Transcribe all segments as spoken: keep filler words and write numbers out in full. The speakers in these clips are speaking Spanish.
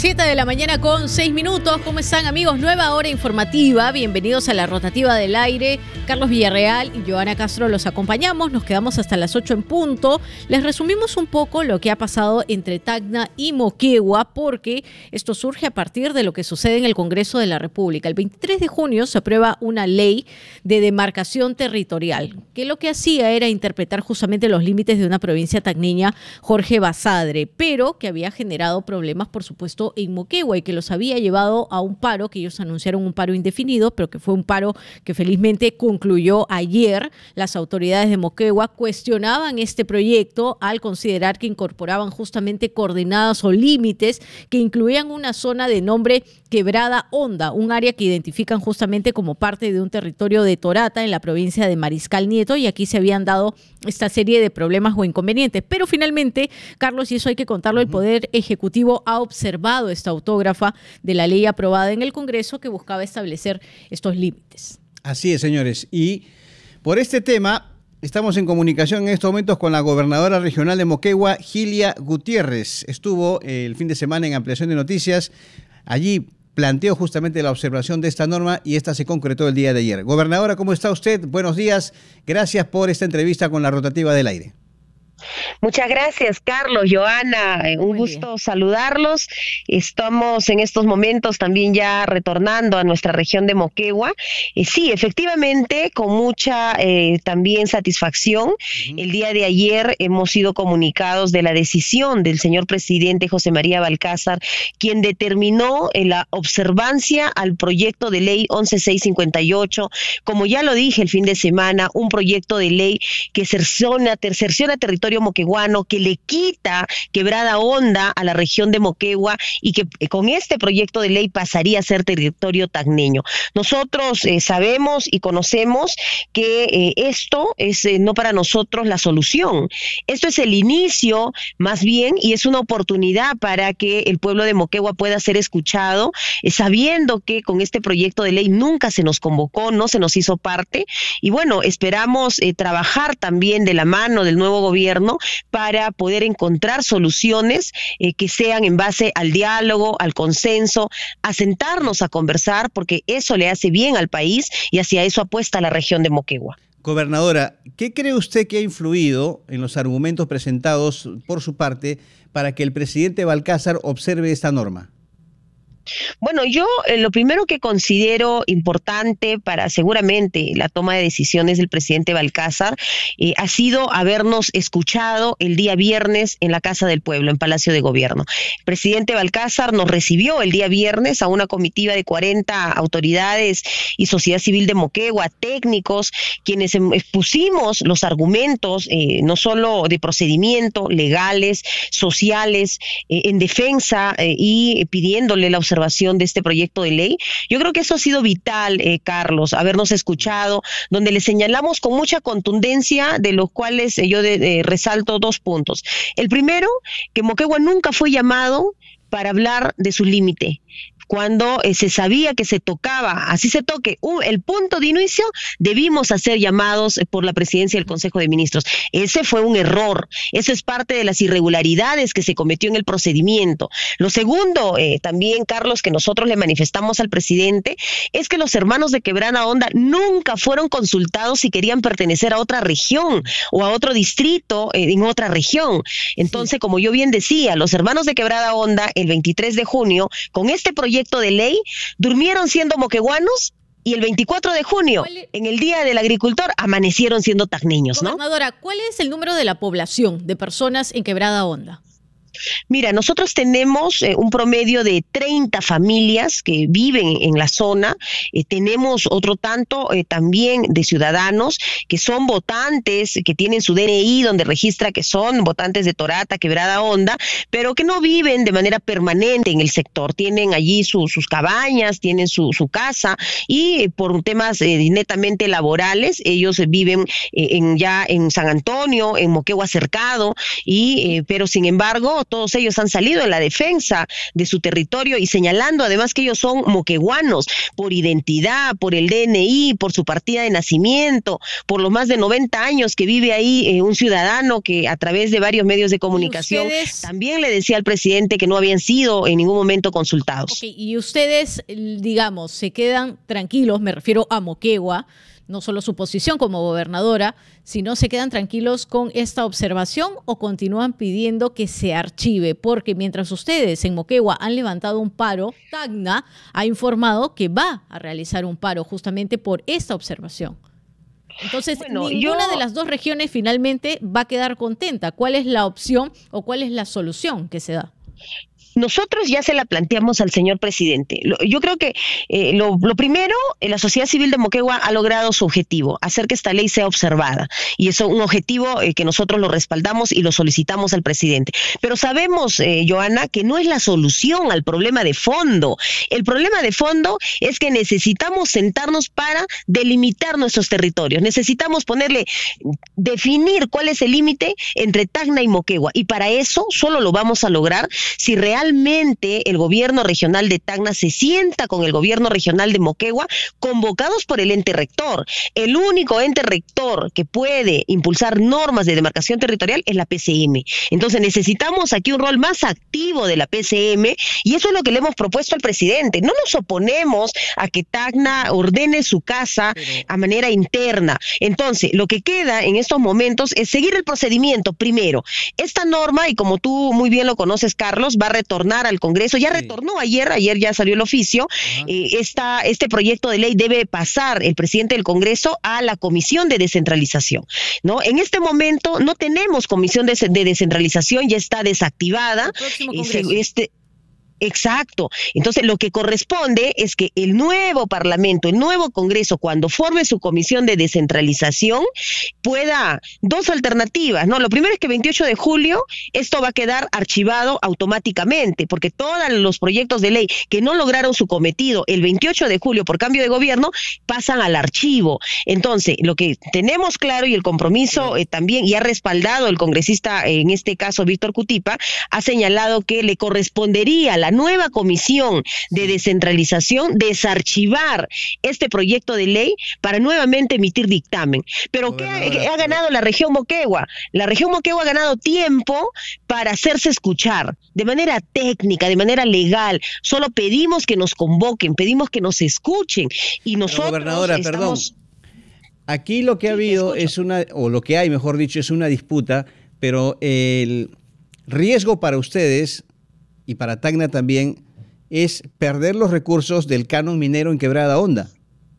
siete de la mañana con seis minutos. ¿Cómo están, amigos? Nueva hora informativa. Bienvenidos a la rotativa del aire. Carlos Villarreal y Joana Castro los acompañamos. Nos quedamos hasta las ocho en punto. Les resumimos un poco lo que ha pasado entre Tacna y Moquegua, porque esto surge a partir de lo que sucede en el Congreso de la República. El veintitrés de junio se aprueba una ley de demarcación territorial, que lo que hacía era interpretar justamente los límites de una provincia tacneña, Jorge Basadre, pero que había generado problemas, por supuesto, en Moquegua y que los había llevado a un paro, que ellos anunciaron un paro indefinido, pero que fue un paro que felizmente concluyó ayer. Las autoridades de Moquegua cuestionaban este proyecto al considerar que incorporaban justamente coordenadas o límites que incluían una zona de nombre Quebrada Honda, un área que identifican justamente como parte de un territorio de Torata en la provincia de Mariscal Nieto, y aquí se habían dado esta serie de problemas o inconvenientes. Pero finalmente, Carlos, y eso hay que contarlo, el Poder Ejecutivo ha observado esta autógrafa de la ley aprobada en el Congreso que buscaba establecer estos límites. Así es, señores. Y por este tema estamos en comunicación en estos momentos con la gobernadora regional de Moquegua, Gilia Gutiérrez. Estuvo el fin de semana en Ampliación de Noticias. Allí planteó justamente la observación de esta norma y esta se concretó el día de ayer. Gobernadora, ¿cómo está usted? Buenos días. Gracias por esta entrevista con la rotativa del aire. Muchas gracias, Carlos, Joana, un Muy gusto bien. saludarlos. Estamos en estos momentos también ya retornando a nuestra región de Moquegua. Eh, sí, efectivamente, con mucha eh, también satisfacción, uh-huh. el día de ayer hemos sido comunicados de la decisión del señor presidente José María Balcázar, quien determinó en la observancia al proyecto de ley once mil seiscientos cincuenta y ocho, como ya lo dije el fin de semana, un proyecto de ley que cerciona, ter, cerciona territorio moqueguano, que le quita Quebrada Honda a la región de Moquegua y que eh, con este proyecto de ley pasaría a ser territorio tacneño. Nosotros eh, sabemos y conocemos que eh, esto es eh, no para nosotros la solución. Esto es el inicio, más bien, y es una oportunidad para que el pueblo de Moquegua pueda ser escuchado, eh, sabiendo que con este proyecto de ley nunca se nos convocó, no se nos hizo parte, y bueno, esperamos eh, trabajar también de la mano del nuevo gobierno para poder encontrar soluciones eh, que sean en base al diálogo, al consenso, a sentarnos a conversar, porque eso le hace bien al país y hacia eso apuesta la región de Moquegua. Gobernadora, ¿qué cree usted que ha influido en los argumentos presentados por su parte para que el presidente Balcázar observe esta norma? Bueno, yo eh, lo primero que considero importante para seguramente la toma de decisiones del presidente Balcázar eh, ha sido habernos escuchado el día viernes en la Casa del Pueblo, en Palacio de Gobierno. El presidente Balcázar nos recibió el día viernes a una comitiva de cuarenta autoridades y sociedad civil de Moquegua, técnicos, quienes expusimos los argumentos, eh, no solo de procedimiento, legales, sociales, eh, en defensa eh, y pidiéndole la observación de este proyecto de ley. Yo creo que eso ha sido vital, eh, Carlos, habernos escuchado, donde le señalamos con mucha contundencia, de los cuales eh, yo de, de, resalto dos puntos. El primero, que Moquegua nunca fue llamado para hablar de su límite. Cuando eh, se sabía que se tocaba, así se toque, uh, el punto de inicio, debimos hacer llamados eh, por la presidencia del Consejo de Ministros. Ese fue un error, eso es parte de las irregularidades que se cometió en el procedimiento. Lo segundo, eh, también, Carlos, que nosotros le manifestamos al presidente, es que los hermanos de Quebrada Honda nunca fueron consultados si querían pertenecer a otra región o a otro distrito eh, en otra región. Entonces, sí. como yo bien decía, los hermanos de Quebrada Honda, el veintitrés de junio, con este proyecto de ley, durmieron siendo moqueguanos y el veinticuatro de junio, en el Día del Agricultor, amanecieron siendo tacneños, ¿no? Gobernadora, ¿cuál es el número de la población de personas en Quebrada Honda? Mira, nosotros tenemos eh, un promedio de treinta familias que viven en la zona, eh, tenemos otro tanto eh, también de ciudadanos que son votantes, que tienen su D N I donde registra que son votantes de Torata, Quebrada Honda, pero que no viven de manera permanente en el sector, tienen allí su, sus cabañas, tienen su, su casa y eh, por temas eh, netamente laborales, ellos viven eh, en, ya en San Antonio, en Moquegua Cercado, y, eh, pero sin embargo, todos ellos han salido en la defensa de su territorio y señalando además que ellos son moqueguanos por identidad, por el D N I, por su partida de nacimiento, por los más de noventa años que vive ahí eh, un ciudadano que a través de varios medios de comunicación también le decía al presidente que no habían sido en ningún momento consultados. Okay, y ustedes, digamos, se quedan tranquilos, me refiero a Moquegua, no solo su posición como gobernadora, sino se quedan tranquilos con esta observación o continúan pidiendo que se archive, porque mientras ustedes en Moquegua han levantado un paro, Tacna ha informado que va a realizar un paro justamente por esta observación. Entonces, bueno, ninguna yo... de las dos regiones finalmente va a quedar contenta. ¿Cuál es la opción o cuál es la solución que se da? Nosotros ya se la planteamos al señor presidente. Yo creo que eh, lo, lo primero, eh, la sociedad civil de Moquegua ha logrado su objetivo, hacer que esta ley sea observada. Y eso es un objetivo eh, que nosotros lo respaldamos y lo solicitamos al presidente. Pero sabemos, eh, Joana, que no es la solución al problema de fondo. El problema de fondo es que necesitamos sentarnos para delimitar nuestros territorios. Necesitamos ponerle, definir cuál es el límite entre Tacna y Moquegua. Y para eso solo lo vamos a lograr si realmente Realmente el gobierno regional de Tacna se sienta con el gobierno regional de Moquegua, convocados por el ente rector. El único ente rector que puede impulsar normas de demarcación territorial es la P C M. Entonces necesitamos aquí un rol más activo de la P C M y eso es lo que le hemos propuesto al presidente. No nos oponemos a que Tacna ordene su casa a manera interna. Entonces lo que queda en estos momentos es seguir el procedimiento. Primero, esta norma, y como tú muy bien lo conoces, Carlos, va a retornar al Congreso, ya sí. retornó ayer, ayer ya salió el oficio, eh, esta, este proyecto de ley debe pasar el presidente del Congreso a la Comisión de Descentralización, ¿no? En este momento no tenemos Comisión de, de Descentralización, ya está desactivada. Este Exacto. Entonces, lo que corresponde es que el nuevo Parlamento, el nuevo Congreso, cuando forme su comisión de descentralización, pueda, dos alternativas, ¿no? Lo primero es que veintiocho de julio esto va a quedar archivado automáticamente, porque todos los proyectos de ley que no lograron su cometido el veintiocho de julio por cambio de gobierno pasan al archivo. Entonces, lo que tenemos claro y el compromiso eh, también, y ha respaldado el congresista, eh, en este caso Víctor Cutipa, ha señalado que le correspondería a la La nueva comisión de descentralización desarchivar este proyecto de ley para nuevamente emitir dictamen. Pero ¿qué ha, ¿qué ha ganado la región Moquegua? La región Moquegua ha ganado tiempo para hacerse escuchar de manera técnica, de manera legal. Solo pedimos que nos convoquen, pedimos que nos escuchen y nosotros Pero, gobernadora, estamos... perdón. Aquí lo que ha habido es una, o lo que hay, mejor dicho, es una disputa, pero el riesgo para ustedes y para Tacna también, es perder los recursos del canon minero en Quebrada Honda.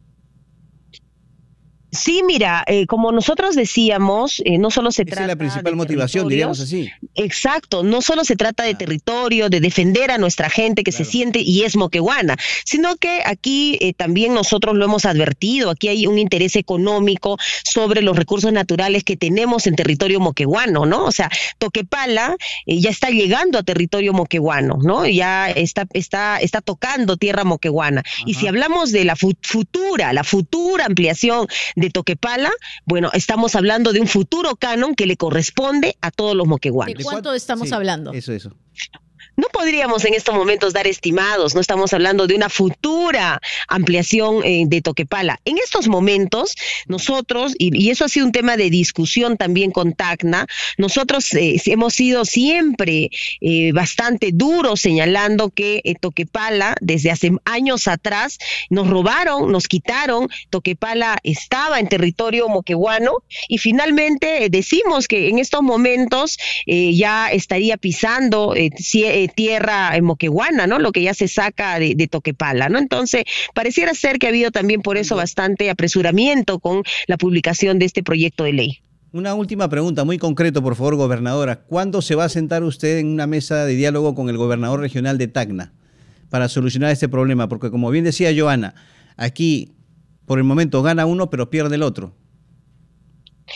Sí, mira, eh, como nosotros decíamos, eh, no solo se Esa trata es la principal motivación, diríamos así. Exacto, no solo se trata de territorio, de defender a nuestra gente que claro. se siente y es moqueguana, sino que aquí eh, también nosotros lo hemos advertido, aquí hay un interés económico sobre los recursos naturales que tenemos en territorio moqueguano, ¿no? O sea, Toquepala eh, ya está llegando a territorio moqueguano, ¿no? Ya está, está, está tocando tierra moqueguana. Ajá. Y si hablamos de la fu futura, la futura ampliación de Toquepala, bueno, estamos hablando de un futuro canon que le corresponde a todos los moqueguanos. ¿De cuánto estamos sí, hablando? Eso, eso. No podríamos en estos momentos dar estimados, no estamos hablando de una futura ampliación eh, de Toquepala. En estos momentos, nosotros, y, y eso ha sido un tema de discusión también con Tacna, nosotros eh, hemos sido siempre eh, bastante duros señalando que eh, Toquepala, desde hace años atrás, nos robaron, nos quitaron, Toquepala estaba en territorio moqueguano, y finalmente eh, decimos que en estos momentos eh, ya estaría pisando eh, si, eh, tierra en moqueguana, ¿no? Lo que ya se saca de, de Toquepala, ¿no? Entonces, pareciera ser que ha habido también por eso bastante apresuramiento con la publicación de este proyecto de ley. Una última pregunta, muy concreto, por favor, gobernadora. ¿Cuándo se va a sentar usted en una mesa de diálogo con el gobernador regional de Tacna para solucionar este problema? Porque, como bien decía Joana, aquí, por el momento, gana uno, pero pierde el otro.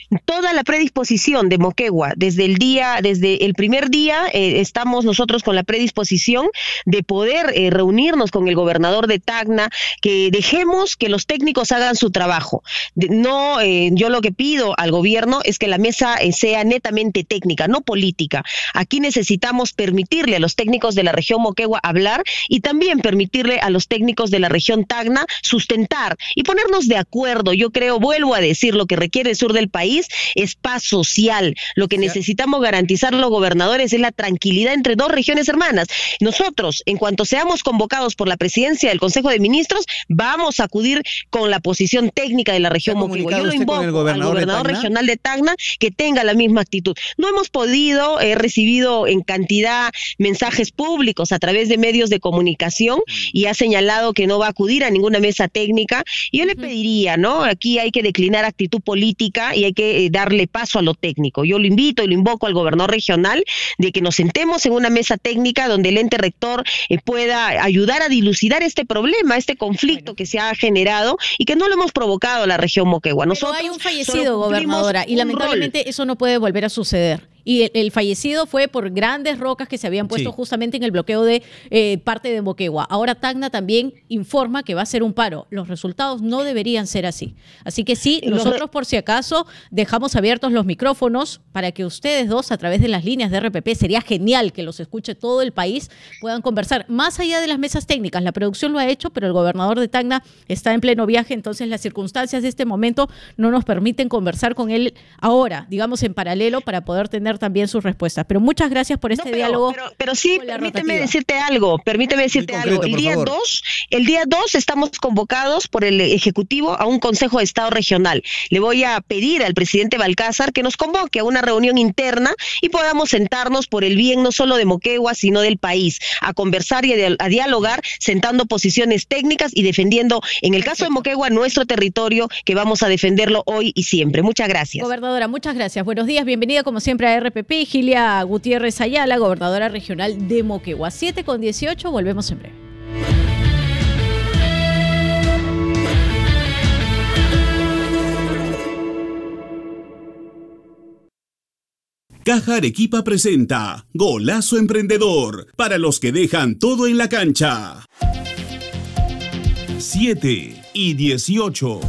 toda la predisposición de Moquegua, desde el día, desde el primer día, eh, estamos nosotros con la predisposición de poder eh, reunirnos con el gobernador de Tacna, que dejemos que los técnicos hagan su trabajo. De, no, eh, yo lo que pido al gobierno es que la mesa eh, sea netamente técnica, no política. Aquí necesitamos permitirle a los técnicos de la región Moquegua hablar y también permitirle a los técnicos de la región Tacna sustentar y ponernos de acuerdo. Yo creo, vuelvo a decir, lo que requiere el sur del país es paz social. Lo que necesitamos garantizar los gobernadores es la tranquilidad entre dos regiones hermanas. Nosotros, en cuanto seamos convocados por la presidencia del Consejo de Ministros, vamos a acudir con la posición técnica de la región Moquegua. Yo lo invoco al gobernador regional de Tacna que tenga la misma actitud. No hemos podido, he recibido en cantidad mensajes públicos a través de medios de comunicación y ha señalado que no va a acudir a ninguna mesa técnica. Y yo le pediría, ¿no? Aquí hay que declinar actitud política y hay que eh, darle paso a lo técnico. Yo lo invito y lo invoco al gobernador regional de que nos sentemos en una mesa técnica donde el ente rector eh, pueda ayudar a dilucidar este problema, este conflicto bueno. que se ha generado y que no lo hemos provocado la región Moquegua. Nosotros Pero hay un fallecido, gobernadora, y lamentablemente rol. eso no puede volver a suceder. Y el, el fallecido fue por grandes rocas que se habían puesto sí. justamente en el bloqueo de eh, parte de Moquegua. Ahora Tacna también informa que va a ser un paro. Los resultados no deberían ser así. Así que sí, nosotros por si acaso dejamos abiertos los micrófonos para que ustedes dos a través de las líneas de R P P, sería genial que los escuche todo el país, puedan conversar. Más allá de las mesas técnicas, la producción lo ha hecho, pero el gobernador de Tacna está en pleno viaje, entonces las circunstancias de este momento no nos permiten conversar con él ahora, digamos en paralelo, para poder tener también sus respuestas. Pero muchas gracias por este no, pero, diálogo. Pero, pero sí, permíteme decirte algo, permíteme decirte concreto, algo. El día dos, el día dos estamos convocados por el Ejecutivo a un Consejo de Estado regional. Le voy a pedir al presidente Balcázar que nos convoque a una reunión interna y podamos sentarnos por el bien no solo de Moquegua, sino del país, a conversar y a, a dialogar, sentando posiciones técnicas y defendiendo, en el caso de Moquegua, nuestro territorio, que vamos a defenderlo hoy y siempre. Muchas gracias. Gobernadora, muchas gracias. Buenos días, bienvenida como siempre a R P P, Gilia Gutiérrez Ayala, gobernadora regional de Moquegua. siete con dieciocho, volvemos en breve. Caja Arequipa presenta Golazo Emprendedor, para los que dejan todo en la cancha. siete y dieciocho.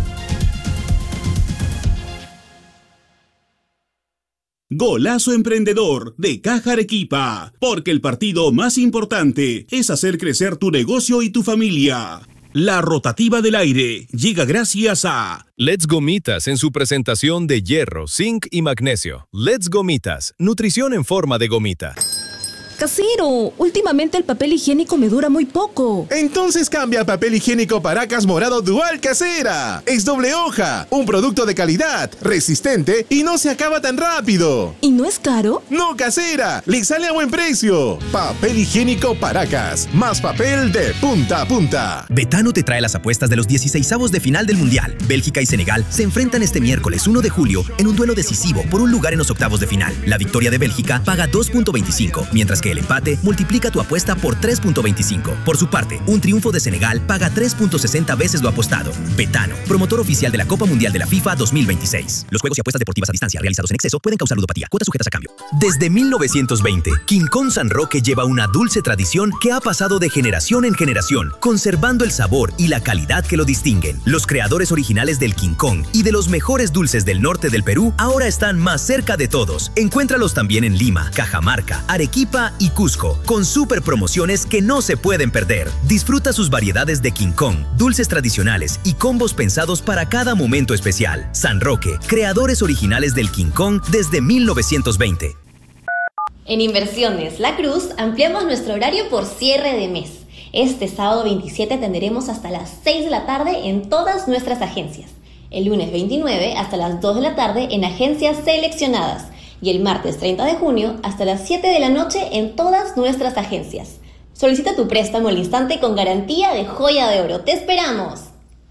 Golazo Emprendedor de Caja Arequipa, porque el partido más importante es hacer crecer tu negocio y tu familia. La rotativa del aire llega gracias a Let's Gomitas en su presentación de hierro, zinc y magnesio. Let's Gomitas, nutrición en forma de gomita. Casero, últimamente el papel higiénico me dura muy poco. Entonces cambia a papel higiénico Paracas Morado Dual Casera. Es doble hoja, un producto de calidad, resistente y no se acaba tan rápido. ¿Y no es caro? No, Casera, le sale a buen precio. Papel higiénico Paracas, más papel de punta a punta. Betano te trae las apuestas de los dieciseisavos de final del Mundial. Bélgica y Senegal se enfrentan este miércoles uno de julio en un duelo decisivo por un lugar en los octavos de final. La victoria de Bélgica paga dos punto veinticinco, mientras que el empate multiplica tu apuesta por tres punto veinticinco. Por su parte, un triunfo de Senegal paga tres punto sesenta veces lo apostado. Betano, promotor oficial de la Copa Mundial de la FIFA dos mil veintiséis. Los juegos y apuestas deportivas a distancia realizados en exceso pueden causar ludopatía. Cuotas sujetas a cambio. Desde mil novecientos veinte, King Kong San Roque lleva una dulce tradición que ha pasado de generación en generación, conservando el sabor y la calidad que lo distinguen. Los creadores originales del King Kong y de los mejores dulces del norte del Perú ahora están más cerca de todos. Encuéntralos también en Lima, Cajamarca, Arequipa y Cusco, con super promociones que no se pueden perder. Disfruta sus variedades de King Kong, dulces tradicionales y combos pensados para cada momento especial. San Roque, creadores originales del King Kong desde mil novecientos veinte. En Inversiones La Cruz ampliamos nuestro horario por cierre de mes. Este sábado veintisiete atenderemos hasta las seis de la tarde en todas nuestras agencias. El lunes veintinueve hasta las dos de la tarde en agencias seleccionadas. Y el martes treinta de junio hasta las siete de la noche en todas nuestras agencias. Solicita tu préstamo al instante con garantía de joya de oro. ¡Te esperamos!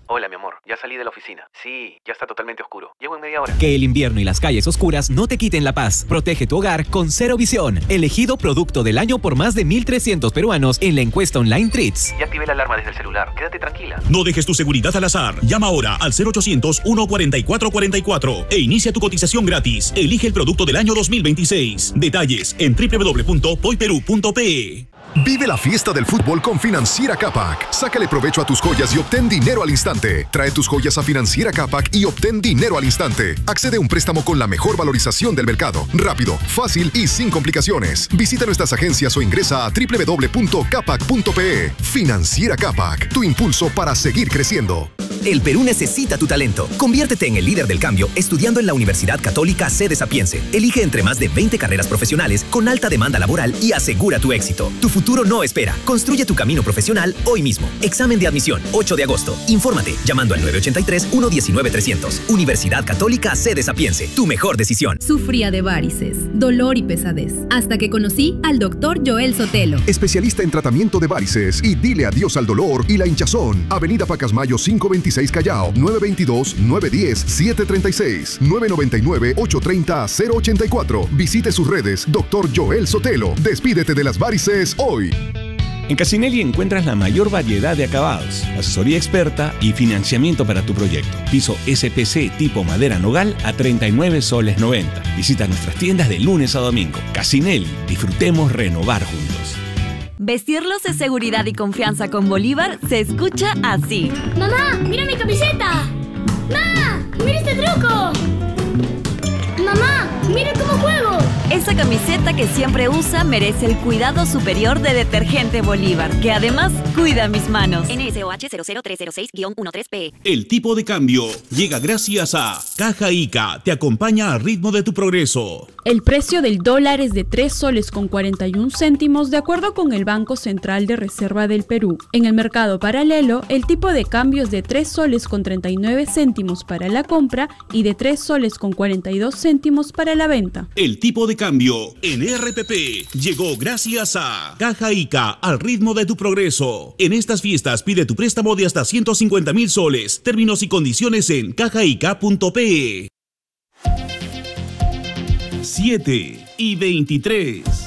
Hola, mi amor. Ya salí de la oficina. Sí, ya está totalmente oscuro. Llego en media hora. Que el invierno y las calles oscuras no te quiten la paz. Protege tu hogar con Cero Visión, elegido producto del año por más de mil trescientos peruanos en la encuesta online Treats. Ya activé la alarma desde el celular. Quédate tranquila. No dejes tu seguridad al azar. Llama ahora al cero ochocientos, uno cuarenta y cuatro cuarenta y cuatro e inicia tu cotización gratis. Elige el producto del año dos mil veintiséis. Detalles en doble u doble u doble u punto poyperú punto pe. Vive la fiesta del fútbol con Financiera Capac. Sácale provecho a tus joyas y obtén dinero al instante. Trae tus joyas a Financiera Capac y obtén dinero al instante. Accede a un préstamo con la mejor valorización del mercado. Rápido, fácil y sin complicaciones. Visita nuestras agencias o ingresa a doble u doble u doble u punto capac punto pe. Financiera Capac, tu impulso para seguir creciendo. El Perú necesita tu talento. Conviértete en el líder del cambio estudiando en la Universidad Católica Sede Sapiense. Elige entre más de veinte carreras profesionales con alta demanda laboral y asegura tu éxito. Tu futuro no espera. Construye tu camino profesional hoy mismo. Examen de admisión, ocho de agosto. Infórmate llamando al nueve ochenta y tres, uno diecinueve, trescientos. Universidad Católica Sede Sapiense. Tu mejor decisión. Sufría de varices, dolor y pesadez. Hasta que conocí al doctor Joel Sotelo. Especialista en tratamiento de varices y dile adiós al dolor y la hinchazón. Avenida Pacasmayo quinientos veintiséis Callao, nueve veintidós, nueve diez, siete treinta y seis, nueve noventa y nueve, ocho treinta, cero ochenta y cuatro. Visite sus redes, doctor Joel Sotelo. Despídete de las varices hoy. En Casinelli encuentras la mayor variedad de acabados, asesoría experta y financiamiento para tu proyecto. Piso S P C tipo madera nogal a treinta y nueve soles noventa. Visita nuestras tiendas de lunes a domingo. Casinelli, disfrutemos renovar juntos. Vestirlos de seguridad y confianza con Bolívar se escucha así. ¡Mamá, mira mi camiseta! ¡Mamá, mira este truco! ¡Mamá, mira cómo juego! Esa camiseta que siempre usa merece el cuidado superior de Detergente Bolívar, que además cuida mis manos. N S O H cero cero tres cero seis guión trece P. El tipo de cambio llega gracias a Caja Ica. Te acompaña al ritmo de tu progreso. El precio del dólar es de tres soles con cuarenta y un céntimos de acuerdo con el Banco Central de Reserva del Perú. En el mercado paralelo, el tipo de cambio es de tres soles con treinta y nueve céntimos para la compra y de tres soles con cuarenta y dos céntimos para la venta. El tipo de cambio en R P P llegó gracias a Caja Ica, al ritmo de tu progreso. En estas fiestas pide tu préstamo de hasta ciento cincuenta mil soles. Términos y condiciones en cajaica punto pe. siete y veintitrés.